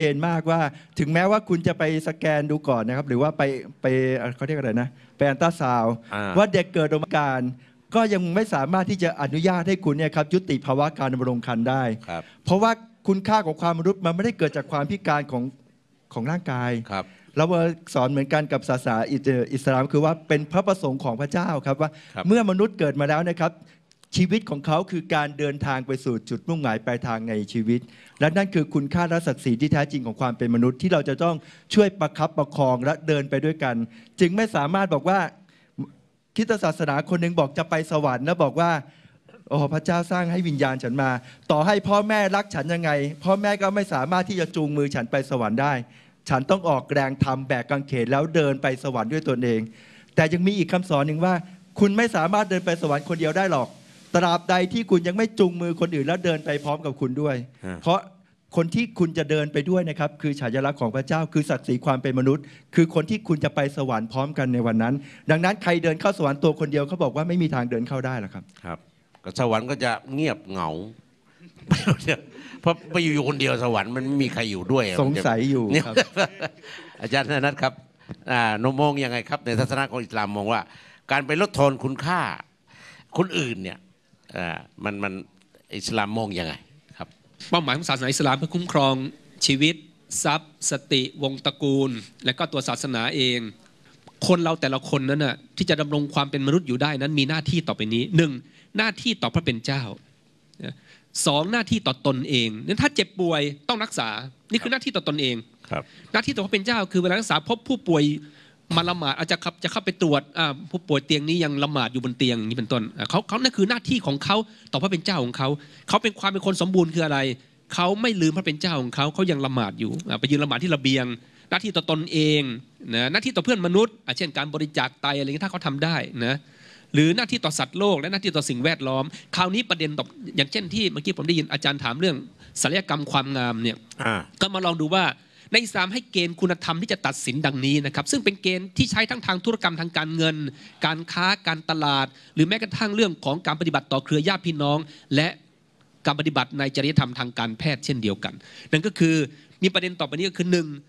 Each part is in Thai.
เจนมากว่าถึงแม้ว่าคุณจะไปสแกนดูก่อนนะครับหรือว่าไปเขาเรียกอะไรนะไปอัลตราซาวด์ว่าเด็กเกิดโดยการก็ยังไม่สามารถที่จะอนุญาตให้คุณเนี่ยครับยุติภาวะการดำรงครรภ์ได้เพราะว่าคุณค่าของความมนุษย์มันไม่ได้เกิดจากความพิการของร่างกายเราสอนเหมือนกันกับศาสนาอิสลามคือว่าเป็นพระประสงค์ของพระเจ้าครับว่าเมื่อมนุษย์เกิดมาแล้วนะครับชีวิตของเขาคือการเดินทางไปสู่จุดมุ่งหมายปลายทางในชีวิตและนั่นคือคุณค่าและศักดิ์ศรีที่แท้จริงของความเป็นมนุษย์ที่เราจะต้องช่วยประคับประคองและเดินไปด้วยกันจึงไม่สามารถบอกว่าคริสตศาสนาคนหนึ่งบอกจะไปสวรรค์แล้วบอกว่าโอ้พระเจ้าสร้างให้วิญญาณฉันมาต่อให้พ่อแม่รักฉันยังไงพ่อแม่ก็ไม่สามารถที่จะจูงมือฉันไปสวรรค์ได้ฉันต้องออกแรงทำแบกกางเขนแล้วเดินไปสวรรค์ด้วยตนเองแต่ยังมีอีกคำสอนหนึ่งว่าคุณไม่สามารถเดินไปสวรรค์คนเดียวได้หรอกตราบใดที่คุณยังไม่จูงมือคนอื่นแล้วเดินไปพร้อมกับคุณด้วยเพราะคนที่คุณจะเดินไปด้วยนะครับคือฉายาลักษณ์ของพระเจ้าคือศักดิ์ศรีความเป็นมนุษย์คือคนที่คุณจะไปสวรรค์พร้อมกันในวันนั้นดังนั้นใครเดินเข้าสวรรค์ตัวคนเดียวเขาบอกว่าไม่มีทางเดินเข้าได้หรอกครับครับสวรรค์ก็จะเงียบเหงาเพราะไปอยู่คนเดียวสวรรค์มันไม่มีใครอยู่ด้วยสงสัยอยู่ครับอาจารย์ธนัทครับนมองยังไงครับในทัศนะของอิสลามมองว่าการไปลดทอนคุณค่าคนอื่นเนี่ยมันอิสลามมองยังไงครับเป้าหมายของศาสนาอิสลามเพื่อคุ้มครองชีวิตทรัพย์สติวงศ์ตระกูลและก็ตัวศาสนาเองคนเราแต่ละคนนั้นน่ะที่จะดำรงความเป็นมนุษย์อยู่ได้นั้นมีหน้าที่ต่อไปนี้1หน้าที่ต่อพระเป็นเจ้า2หน้าที่ต่อตนเองนั้นถ้าเจ็บป่วยต้องรักษานี่คือหน้าที่ต่อตนเองหน้าที่ต่อพระเป็นเจ้าคือเวลารักษาพบผู้ป่วยมาละหมาดอาจจะเข้าไปตรวจผู้ป่วยเตียงนี้ยังละหมาดอยู่บนเตียงอย่างนี้เป็นต้นเขานั่นคือหน้าที่ของเขาต่อพระเป็นเจ้าของเขาเป็นความเป็นคนสมบูรณ์คืออะไรเขาไม่ลืมพระเป็นเจ้าของเขายังละหมาดอยู่ไปยืนละหมาดที่ระเบียงหน้าที่ต่อตนเองนะหน้าที่ต่อเพื่อนมนุษย์เช่นการบริจาคไตอะไรอย่างนี้ถ้าเขาทำได้นะหรือหน้าที่ต่อสัตว์โลกและหน้าที่ต่อสิ่งแวดล้อมคราวนี้ประเด็นต่ออย่างเช่นที่เมื่อกี้ผมได้ยินอาจารย์ถามเรื่องศัลยกรรมความงามเนี่ยก็มาลองดูว่าในอิสลามให้เกณฑ์คุณธรรมที่จะตัดสินดังนี้นะครับซึ่งเป็นเกณฑ์ที่ใช้ทั้งทางธุรกรรมทางการเงินการค้าการตลาดหรือแม้กระทั่งเรื่องของการปฏิบัติต่อเครือญาติพี่น้องและการปฏิบัติในจริยธรรมทางการแพทย์เช่นเดียวกันนั่นก็คือมีประเด็นต่อไปนี้ก็คือ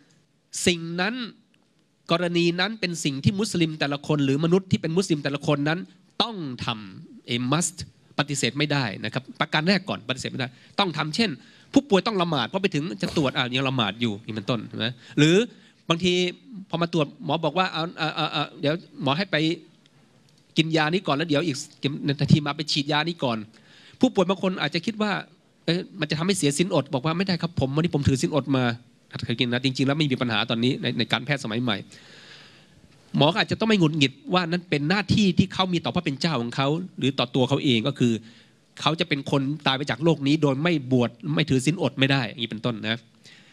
1สิ่งนั้นกรณีนั้นเป็นสิ่งที่มุสลิมแต่ละคนหรือมนุษย์ที่เป็นมุสลิมแต่ละคนนั้นต้องทำmust ปฏิเสธไม่ได้นะครับประการแรกก่อนปฏิเสธไม่ได้ต้องทำเช่นผู้ป่วยต้องละหมาดเพราะไปถึงจะตรวจยังละหมาดอยู่นี่เป็นต้นใช่ไหมหรือบางทีพอมาตรวจหมอบอกว่าเดี๋ยวหมอให้ไปกินยานี้ก่อนแล้วเดี๋ยวอีกนาทีมาไปฉีดยานี้ก่อนผู้ป่วยบางคนอาจจะคิดว่ามันจะทำให้เสียศีลอดบอกว่าไม่ได้ครับวันนี้ผมถือศีลอดมาเคยกินนะจริงๆแล้วไม่มีปัญหาตอนนี้ในการแพทย์สมัยใหม่หมออาจจะต้องไม่หงุดหงิดว่านั้นเป็นหน้าที่ที่เขามีต่อพระเป็นเจ้าของเขาหรือต่อตัวเขาเองก็คือเขาจะเป็นคนตายไปจากโลกนี้โดยไม่บวชไม่ถือศีลอดไม่ได้อย่างนี้เป็นต้นนะ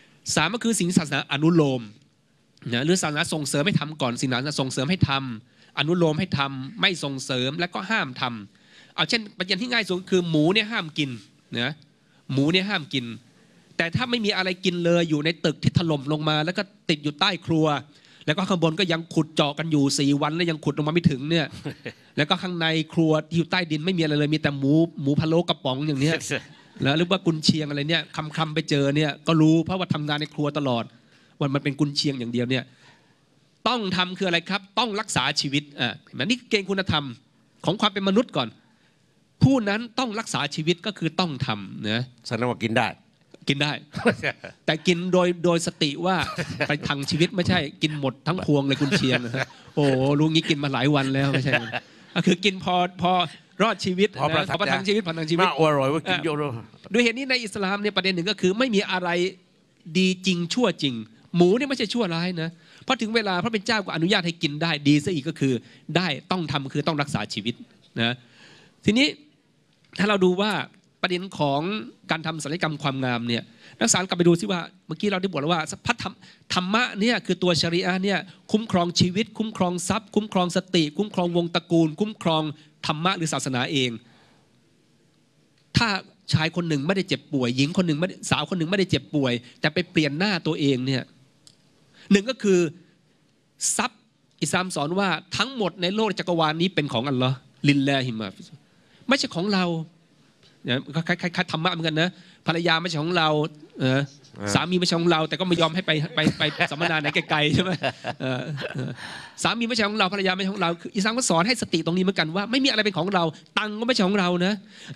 3ก็คือสิ่งศาสนาอนุโลมนะหรือศาสนาส่งเสริมให้ทำก่อนศาสนาส่งเสริมให้ทำอนุโลมให้ทำไม่ส่งเสริมและก็ห้ามทำเอาเช่นประเด็นที่ง่ายสุดคือหมูเนี่ยห้ามกินนะหมูเนี่ยห้ามกินแต่ถ้าไม่มีอะไรกินเลยอยู่ในตึกที่ถล่มลงมาแล้วก็ติดอยู่ใต้ครัวแล้วก็ข้างบนก็ยังขุดเจาะกันอยู่4วันแล้วยังขุดลงมาไม่ถึงเนี่ยแล้วก็ข้างในครัวที่อยู่ใต้ดินไม่มีอะไรเลยมีแต่หมูพะโล้กระป๋องอย่างเนี้ยแล้วหรือว่ากุนเชียงอะไรเนี่ยคำไปเจอเนี่ยก็รู้เพราะว่าทำงานในครัวตลอดวันมันเป็นกุนเชียงอย่างเดียวเนี่ยต้องทำคืออะไรครับต้องรักษาชีวิตนี่เกณฑ์คุณธรรมของความเป็นมนุษย์ก่อนผู้นั้นต้องรักษาชีวิตก็คือต้องทำนะแสดงว่ากินได้แต่กินโดยสติว่าไปทังชีวิตไม่ใช่กินหมดทั้งพวงเลยกุนเชียงโอ้รู้งี้กินมาหลายวันแล้วไม่ใช่คือกินพอรอดชีวิตพอประทังชีวิตน่าอร่อยว่ากินเยอะด้วยเหตุนี้ในอิสลามเนี่ยประเด็นหนึ่งก็คือไม่มีอะไรดีจริงชั่วจริงหมูเนี่ยไม่ใช่ชั่วร้ายนะเพราะถึงเวลาพระเป็นเจ้าก็อนุญาตให้กินได้ดีซะอีกก็คือได้ต้องทำคือต้องรักษาชีวิตนะทีนี้ถ้าเราดูว่าประเด็นของการทำศัลยกรรมความงามเนี่ยนักศึกษากลับไปดูซิว่าเมื่อกี้เราได้บอกแล้วว่าพระธรรมะเนี่ยคือตัวชริอะห์เนี่ยคุ้มครองชีวิตคุ้มครองทรัพย์คุ้มครองสติคุ้มครองวงตระกูลคุ้มครองธรรมะหรือศาสนาเองถ้าชายคนหนึ่งไม่ได้เจ็บป่วยหญิงคนหนึ่งสาวคนหนึ่งไม่ได้เจ็บป่วยแต่ไปเปลี่ยนหน้าตัวเองเนี่ยหนึ่งก็คือทรัพย์อิสลามสอนว่าทั้งหมดในโลกจักรวาลนี้เป็นของอัลลอฮ์ลิลลาฮิมาฟิซไม่ใช่ของเราก็คล้ายๆธรรมะเหมือนกันนะภรรยาไม่ใช่ของเราสามีไม่ใช่ของเราแต่ก็ไม่ยอมให้ไปสัมมนาไหนไกลๆใช่ไหมสามีไม่ใช่ของเราภรรยาไม่ใช่ของเราคืออิสลามก็สอนให้สติตรงนี้เหมือนกันว่าไม่มีอะไรเป็นของเราตังค์ก็ไม่ใช่ของเรานะ